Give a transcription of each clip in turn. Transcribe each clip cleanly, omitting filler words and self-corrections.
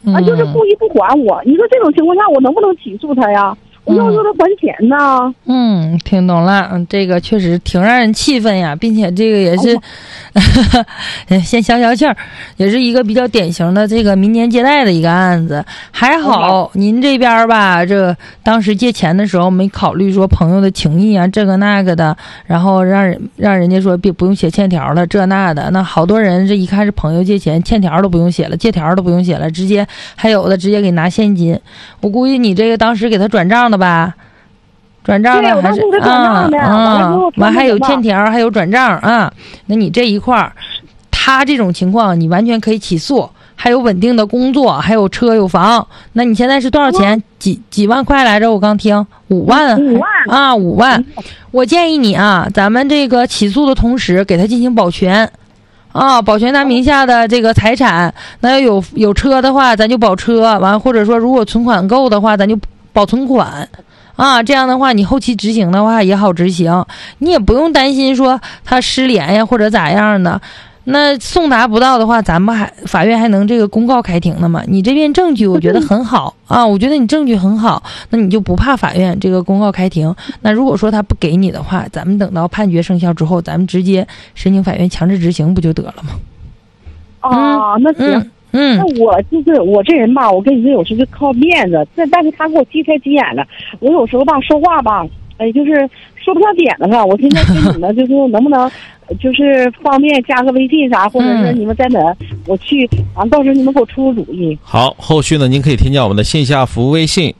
就是故意不还我。你说这种情况下，我能不能起诉他呀？我要求他还钱呢。 听懂了。这个确实挺让人气愤呀，并且这个也是，先消消气儿，也是一个比较典型的这个民间借贷的一个案子。还好您这边吧，这当时借钱的时候没考虑说朋友的情谊啊，这个那个的，然后让人家说不用写欠条了，这那的。那好多人这一看是朋友借钱，欠条都不用写了，借条都不用写了，直接还有的直接给拿现金。我估计你这个当时给他转账的吧？转账的还是完还有欠条，还有转账啊。那你这一块他这种情况你完全可以起诉，还有稳定的工作，还有车有房。那你现在是多少钱？几万块来着？我刚听5万啊，5万。我建议你啊，咱们这个起诉的同时给他进行保全啊，保全他名下的这个财产。那要有车的话，咱就保车，完或者说如果存款够的话，咱就保存款。啊，这样的话你后期执行的话也好执行，你也不用担心说他失联呀或者咋样的。那送达不到的话，咱们法院还能这个公告开庭的嘛。你这边证据我觉得很好啊，我觉得你证据很好，那你就不怕法院这个公告开庭。那如果说他不给你的话，咱们等到判决生效之后，咱们直接申请法院强制执行不就得了吗？ 那行。那我这人吧，我跟你说，有时候就靠面子，但是他给我急开急眼了，我有时候吧说话吧，就是说不上点子了。我现在跟你们就是能不能，就是方便加个微信啥，或者是你们在哪，我去，到时候你们给我出主意。 好，后续呢，您可以添加我们的线下服务微信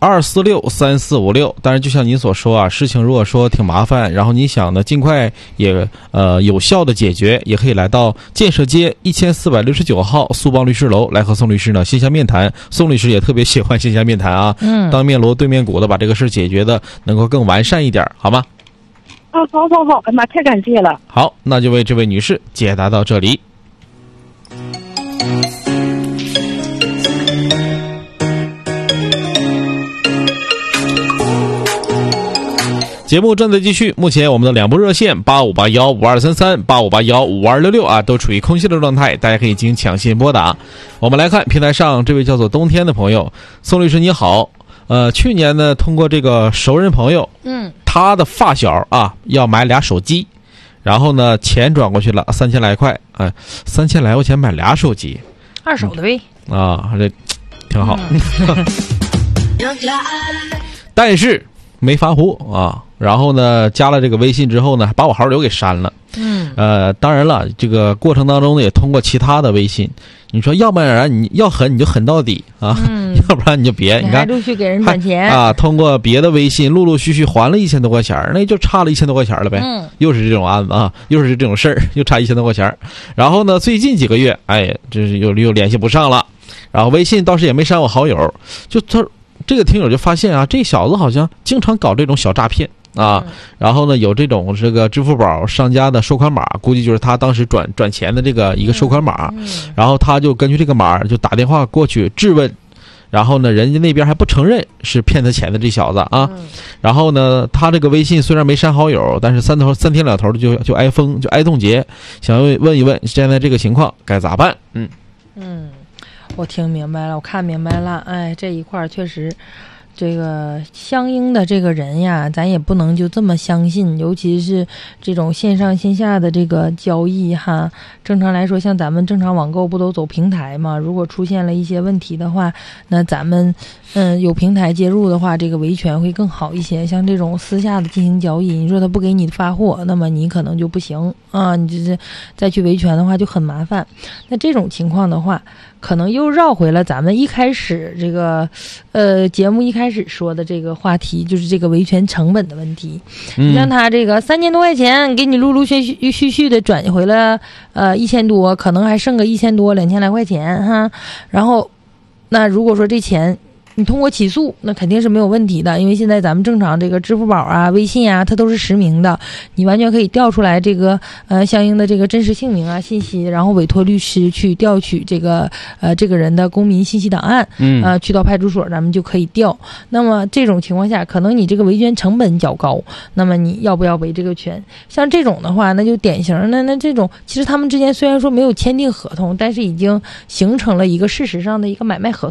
2463456。当然，就像您所说啊，事情如果说挺麻烦，然后你想呢尽快也有效的解决，也可以来到建设街1469号苏邦律师楼来和宋律师呢线下面谈。宋律师也特别喜欢线下面谈啊，当面锣对面鼓的把这个事解决的能够更完善一点，好吗？ 好，哎妈，太感谢了。 好，那就为这位女士解答到这里。节目正在继续，目前我们的两部热线85815233、85815266啊，都处于空隙的状态，大家可以进行抢先拨打。我们来看平台上这位叫做冬天的朋友，宋律师你好，去年呢通过这个熟人朋友，他的发小啊要买俩手机，然后呢钱转过去了3000来块，3000来块钱买俩手机， 二手的呗啊，这挺好。但是没发货啊，然后呢加了这个微信之后呢，把我号留给删了。当然了，这个过程当中呢也通过其他的微信。你说要不然你要狠你就狠到底啊，要不然你就别。你看陆续给人转钱啊，通过别的微信陆陆续续还了1000多块钱，那就差了1000多块钱了呗。又是这种案子啊，又是这种事儿，又差1000多块钱。然后呢，最近几个月，这是又联系不上了，然后微信倒是也没删我好友。就他这个听友就发现啊，这小子好像经常搞这种小诈骗。然后呢有这种这个支付宝商家的收款码，估计就是他当时转钱的这个一个收款码，然后他就根据这个码就打电话过去质问，然后呢人家那边还不承认是骗他钱的这小子啊，然后呢他这个微信虽然没删好友，但是三天两头就挨封，就挨冻结，想问一问现在这个情况该咋办？ 我听明白了，我看明白了，这一块确实这个相应的这个人呀，咱也不能就这么相信，尤其是这种线上线下的这个交易哈。正常来说，像咱们正常网购不都走平台嘛？如果出现了一些问题的话，那咱们有平台介入的话，这个维权会更好一些。像这种私下的进行交易，你说他不给你发货，那么你可能就不行啊，你就是再去维权的话就很麻烦。那这种情况的话，可能又绕回了咱们一开始这个节目一开始说的这个话题，就是这个维权成本的问题。你像他这个3000多块钱给你陆陆续续的转回了1000多，可能还剩个1000多2000来块钱哈。然后那如果说这钱你通过起诉，那肯定是没有问题的，因为现在咱们正常这个支付宝啊、微信啊，它都是实名的，你完全可以调出来这个相应的这个真实姓名啊信息，然后委托律师去调取这个人的公民信息档案，去到派出所咱们就可以调。那么这种情况下，可能你这个维权成本较高，那么你要不要维这个权？像这种的话，那就典型的那这种，其实他们之间虽然说没有签订合同，但是已经形成了一个事实上的一个买卖合同。